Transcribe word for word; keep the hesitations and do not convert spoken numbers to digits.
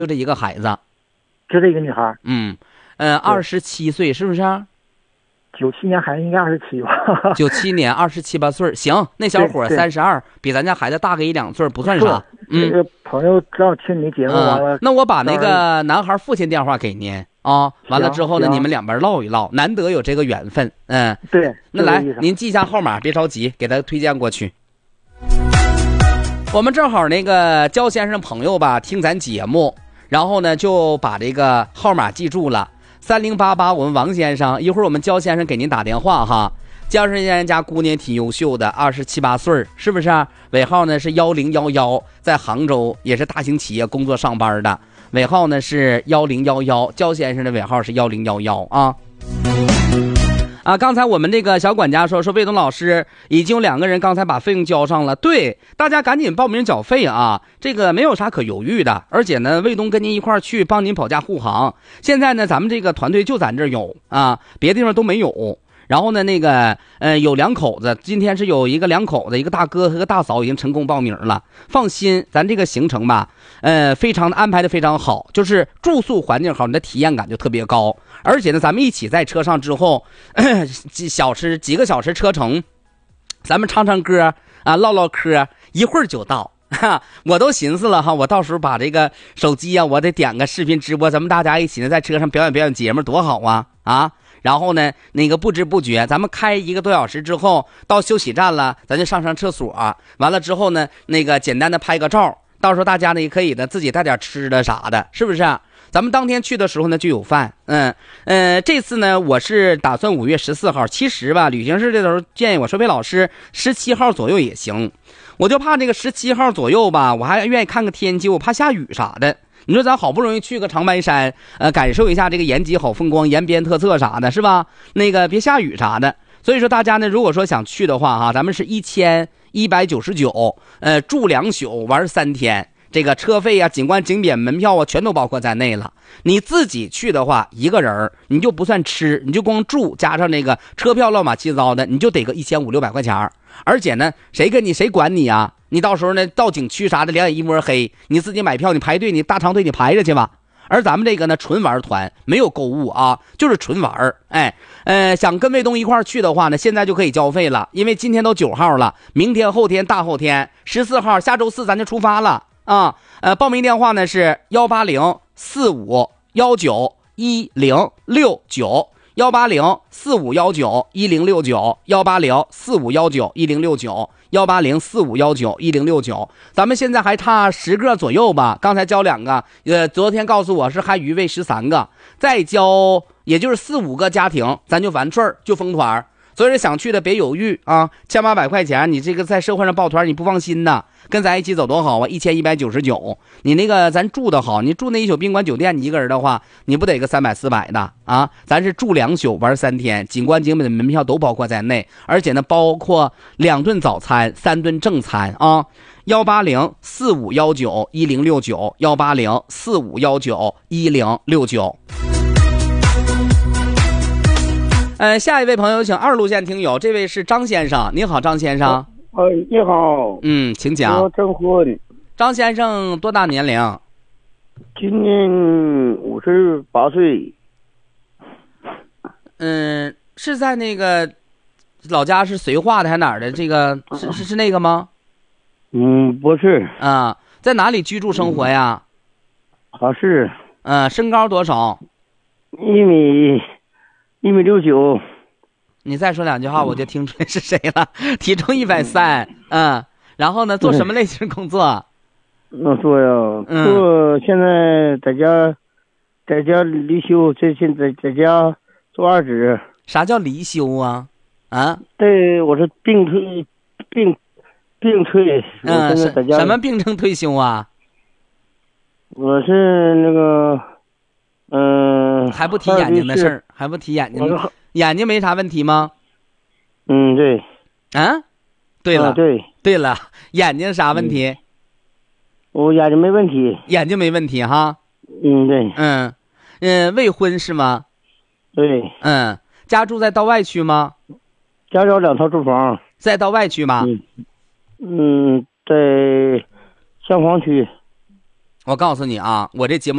就这一个孩子， 就这个女孩。 嗯，呃，二十七岁是不是？ 九七年孩子应该二十七吧？ 九七年二十七八岁，行，那小伙三十二，比咱家孩子大个一两岁，不算啥。嗯， 这个朋友正好听你节目完了、 嗯，那我把那个男孩父亲电话给您啊，完了之后呢，你们两边唠一唠，难得有这个缘分。嗯， 对， 那来您记一下号码，别着急，给他推荐过去。我们正好那个焦先生朋友吧，听咱节目，然后呢就把这个号码记住了，三零八八，我们王先生，一会儿我们焦先生给您打电话哈。焦先生家姑娘挺优秀的，二十七八岁，是不是、啊？尾号呢是幺零幺幺，在杭州也是大型企业工作上班的，尾号呢是幺零幺幺，焦先生的尾号是幺零幺幺啊。啊，刚才我们这个小管家说说魏东老师已经有两个人刚才把费用交上了，对，大家赶紧报名缴费啊，这个没有啥可犹豫的，而且呢魏东跟您一块儿去帮您保驾护航，现在呢咱们这个团队就咱这儿有啊，别的地方都没有。然后呢那个呃有两口子，今天是有一个两口子，一个大哥和个大嫂已经成功报名了，放心，咱这个行程吧呃非常的安排的非常好，就是住宿环境好，你的体验感就特别高，而且呢咱们一起在车上之后几小时几个小时车程，咱们唱唱歌啊，唠唠嗑，一会儿就到哈。我都寻思了哈，我到时候把这个手机啊，我得点个视频直播，咱们大家一起呢在车上表演表演节目，多好啊啊！然后呢那个不知不觉咱们开一个多小时之后到休息站了，咱就上上厕所、啊、完了之后呢那个简单的拍个照，到时候大家呢也可以呢自己带点吃的啥的，是不是、啊？咱们当天去的时候呢就有饭。嗯呃这次呢我是打算五月十四号，其实吧旅行社这头建议我说魏老师十七号左右也行，我就怕这个十七号左右吧，我还愿意看个天气，我怕下雨啥的。你说咱好不容易去个长白山，呃，感受一下这个延吉好风光、延边特色啥的，是吧？那个别下雨啥的。所以说大家呢，如果说想去的话哈，咱们是一千一百九十九，呃，住两宿，玩三天，这个车费啊、景观景点门票啊，全都包括在内了。你自己去的话，一个人你就不算吃，你就光住加上那个车票乱码七糟的，你就得个一千五六百块钱。而且呢，谁跟你谁管你啊？你到时候呢到景区啥的两眼一摸黑，你自己买票你排队，你大长队你排着去吧。而咱们这个呢纯玩团，没有购物啊，就是纯玩。哎呃想跟卫东一块去的话呢，现在就可以交费了，因为今天都九号了，明天后天大后天十四号下周四咱就出发了啊。呃报名电话呢是幺八零四五幺九一零六九幺八零四五幺九一零六九幺八零四五幺九一零六九幺八零四五幺九一零六九，咱们现在还差十个左右吧，刚才交两个，呃，昨天告诉我是还余位十三个，再交也就是四五个家庭，咱就完事儿，就封团。所以说想去的别犹豫啊，千八百块钱，你这个在社会上抱团你不放心呐，跟咱一起走多好啊，一千一百九十九，你那个咱住的好，你住那一宿宾馆酒店，你一个人的话，你不得个三百四百的啊？咱是住两宿玩三天，景观景点的门票都包括在内，而且呢包括两顿早餐、三顿正餐啊。幺八零四五幺九一零六九幺八零四五幺九一零六九。呃，下一位朋友，请二路线听友，这位是张先生，你好，张先生。 呃，你好。 嗯，请讲。 我征婚。 张先生多大年龄？ 今年五十八岁。 嗯，是在那个老家是绥化的还是哪儿的？这个是是是那个吗？ 嗯，不是。 啊，在哪里居住生活呀？ 哈市。 嗯、呃，身高多少？ 一米。一米六九， 你再说两句话我就听出来是谁了。体重一百三，嗯，然后呢，做什么类型工作？ 我说呀，嗯、做现在在家，在家离休，最近在在家做二指。 啥叫离休啊？啊？ 对，我是病退，病病退。 嗯，什么病症退休啊？ 我是那个。嗯、呃， 还不提眼睛的事儿，还不提眼睛，眼睛没啥问题吗？ 嗯，对。 啊，对了， 啊、对， 对了，眼睛啥问题？ 嗯、我眼睛没问题， 眼睛没问题哈。 嗯，对。 嗯嗯，未婚是吗？ 对。 嗯，家住在道外区吗？ 家有两套住房。 在道外区吗？ 嗯，嗯在香坊区。 我告诉你啊，我这节目。